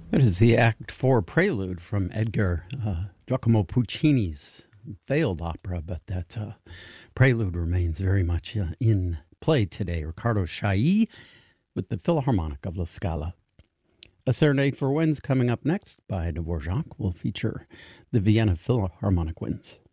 That is the Act 4 prelude from Edgar Giacomo Puccini's failed opera, but that prelude remains very much in play today. Riccardo Chailly with the Philharmonic of La Scala. A Serenade for Winds coming up next by Dvorak will feature the Vienna Philharmonic Winds.